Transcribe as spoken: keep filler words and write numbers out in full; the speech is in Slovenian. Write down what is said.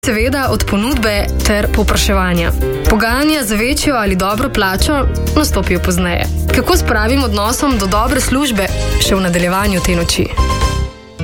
Seveda od ponudbe ter povpraševanja. Pogajanja za večjo ali dobro plačo nastopijo pozneje. Kako s pravim odnosom do dobre službe še v nadaljevanju te noči?